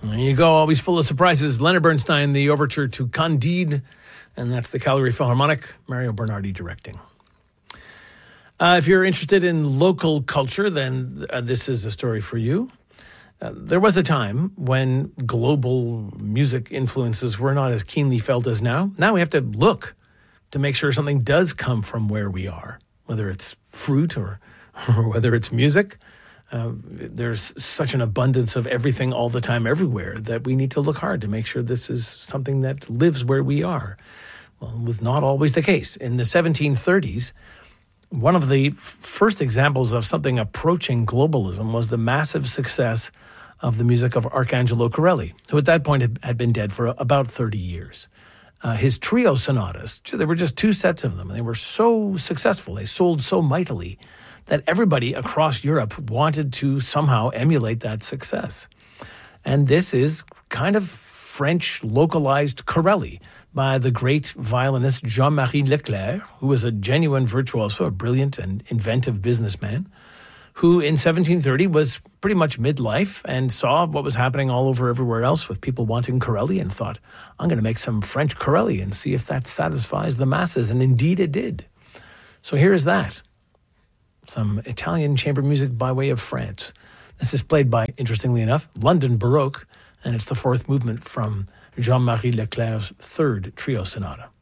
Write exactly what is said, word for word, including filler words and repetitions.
There you go, always full of surprises. Leonard Bernstein, the overture to Candide, and that's the Calgary Philharmonic, Mario Bernardi directing. Uh, if you're interested in local culture, then uh, this is a story for you. Uh, there was a time when global music influences were not as keenly felt as now. Now we have to look to make sure something does come from where we are, whether it's fruit or, or whether it's music. Uh, there's such an abundance of everything all the time, everywhere, that we need to look hard to make sure this is something that lives where we are. Well, it was not always the case. In the seventeen thirties, one of the f- first examples of something approaching globalism was the massive success of the music of Arcangelo Corelli, who at that point had, had been dead for about thirty years. Uh, his trio sonatas, there were just two sets of them, and they were so successful, they sold so mightily, that everybody across Europe wanted to somehow emulate that success. And this is kind of French localized Corelli by the great violinist Jean-Marie Leclerc, who was a genuine virtuoso, a brilliant and inventive businessman, who in seventeen thirty was pretty much midlife and saw what was happening all over everywhere else with people wanting Corelli and thought, I'm going to make some French Corelli and see if that satisfies the masses. And indeed it did. So here is that. Some Italian chamber music by way of France. This is played by, interestingly enough, London Baroque, and it's the fourth movement from Jean-Marie Leclerc's third trio sonata.